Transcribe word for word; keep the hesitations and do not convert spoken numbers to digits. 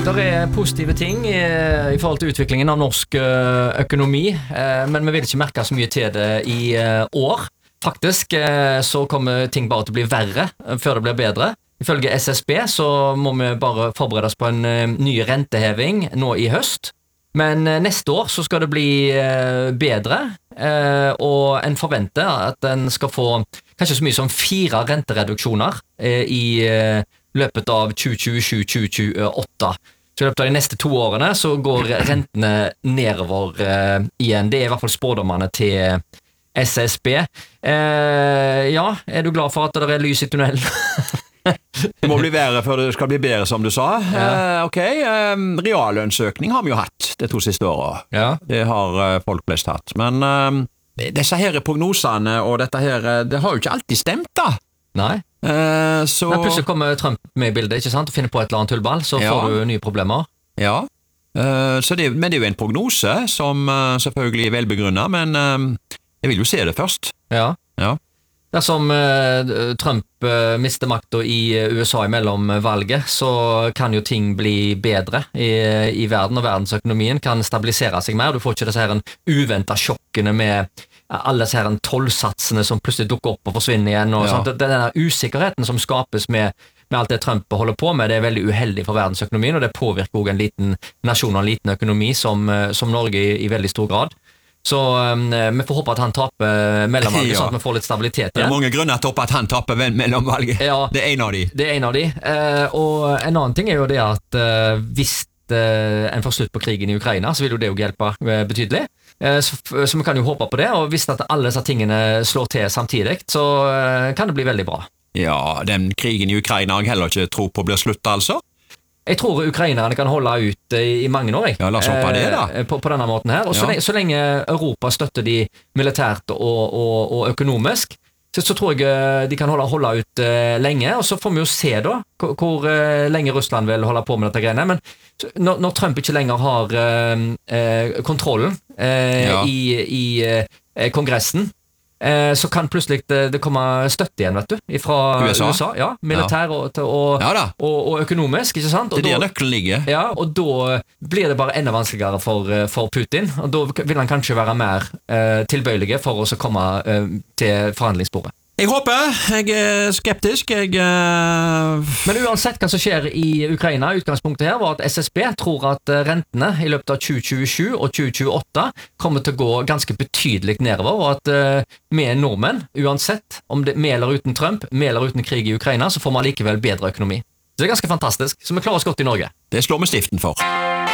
Det er positive ting i, i forhold til utviklingen av norsk økonomi, men vi vil ikke merke så mye til det i år. Faktisk så kommer ting bare til å bli verre før det blir bedre. Ifølge S S B så må vi bare forberede oss på en ny renteheving nå i høst. Men neste år så skal det bli bedre, og en forventer at en skal få kanskje så mye som fire rentereduksjoner i løpet av tjue tjuesju til tjue tjueåtte. Så i løpet av de neste to årene så går rentene nedover igjen. Det er i hvert fall spådommene til S S B. Ja, er du glad for at det er lys i tunnelen? Det må bli bedre før det skal bli bedre, som du sa. Ja. Eh, ok, eh, reallønnsøkning har vi jo hatt de to siste årene. Ja. Det har eh, folk flest hatt. Men eh, disse her prognosene og dette her, det har jo ikke alltid stemt da. Nei. Eh, så... Men plutselig kommer Trump med i bildet, ikke sant? Og finner på et eller annet tullball, så ja. Får du nye problemer. Ja, eh, så det, men det er jo en prognose som eh, selvfølgelig er velbegrunnet, men eh, jeg vil jo se det først. Ja. Ja. Dersom eh, Trump eh, mister makten i U S A mellom valget, så kan jo ting bli bedre i, i verden, og verdensøkonomien kan stabilisere seg mer. Du får ikke disse her uventet sjokkene med alle disse her tollsatsene som plutselig dukker opp og forsvinner igjen. Og ja. Sånt. Denne usikkerheten som skapes med, med alt det Trump holder på med, det er veldig uheldig for verdensøkonomien, og det påvirker også en liten nasjon og en liten økonomi som, som Norge i, i veldig stor grad. Så um, vi får håpe at han taper mellomvalget, ja. Sånn at vi får litt stabilitet igjen. Det er mange grunner til at han taper mellomvalget. Ja, det er en av de. Det er en av de. Uh, og en annen ting er jo det at uh, hvis uh, en får slutt på krigen i Ukraina, så vil jo det jo hjelpe uh, betydelig. Uh, så, så vi kan jo håpe på det, og hvis at alle disse tingene slår til samtidig, så uh, kan det bli veldig bra. Ja, den krigen i Ukraina har jeg heller ikke tro på blir slutt, altså. Jeg tror ukrainerne kan holde ut i, i mange år, jeg. Ja, la oss håpe det da. Eh, på, på denne måten her. Og så, ja. lenge, så lenge Europa støtter de militært og, og, og økonomisk, så, så tror jeg de kan holde, holde ut uh, lenge, og så får vi jo se da, hvor, hvor uh, lenge Russland vil holde på med dette greiene. Men når, når Trump ikke lenger har uh, uh, kontrollen uh, ja. i, i uh, kongressen, så kan plutselig det, det komme støtte igjen, vet du, fra U S A, U S A ja, militær ja. Og, og, ja og, og økonomisk, ikke sant? Og det er der nøkkelen ligger. Ja, og da blir det bare enda vanskeligere for, for Putin, og da vil han kanskje være mer uh, tilbøyelige for å komme uh, til forhandlingsbordet. Jeg håper, jeg er skeptisk, jeg... Uh... Men uansett hva som skjer i Ukraina, utgangspunktet her var at S S B tror at rentene i løpet av tjue tjuesju og tjue tjueåtte kommer til å gå ganske betydelig nedover, og at uh, med nordmenn, uansett om det med eller uten Trump, med eller uten krig i Ukraina, så får man likevel bedre økonomi. Så det er ganske fantastisk, så vi klarer oss godt i Norge. Det slår vi stiften for.